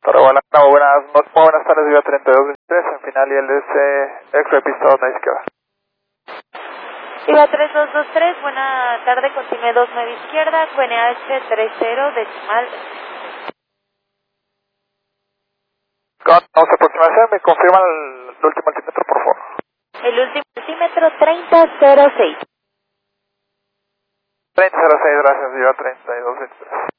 Buenas tardes, Viva 3223, en final y el extra de pista 2 izquierda. Viva 3223, buena tarde, continúe 29 izquierda, QNH 30 decimal. Vamos a aproximación, me confirman el último altímetro, por favor. El último altímetro 3006. 3006, gracias, Viva 3223.